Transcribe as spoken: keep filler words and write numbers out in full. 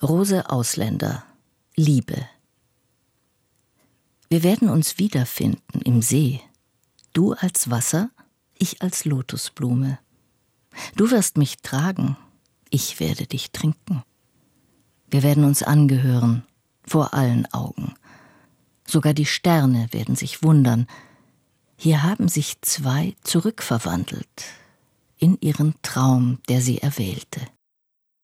Rose Ausländer, Liebe. Wir werden uns wiederfinden im See. Du als Wasser, ich als Lotusblume. Du wirst mich tragen, ich werde dich trinken. Wir werden uns angehören, vor allen Augen. Sogar die Sterne werden sich wundern. Hier haben sich zwei zurückverwandelt in ihren Traum, der sie erwählte.